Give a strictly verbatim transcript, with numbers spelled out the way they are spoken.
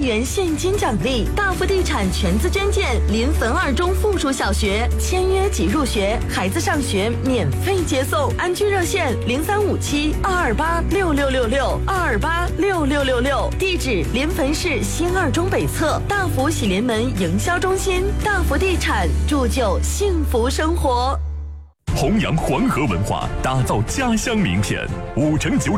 元现金奖励。大福地产全资捐建临汾二中附属小学，签约即入学，孩子上学免费接送。安居热线零三五七二二八六六六六二二八六六六六，地址临汾市新二中北侧大福喜临门营销中心。大福地产，铸就幸福生活。 弘扬黄河文化，打造家乡名片。五城酒